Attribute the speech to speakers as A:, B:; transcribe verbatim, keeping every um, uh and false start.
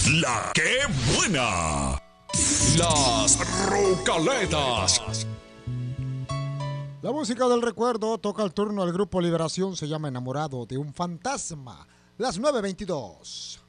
A: La que buena. Las Rucaletas.
B: La música del recuerdo toca el turno al grupo Liberación, se llama Enamorado de un fantasma. Las nueve veintidós.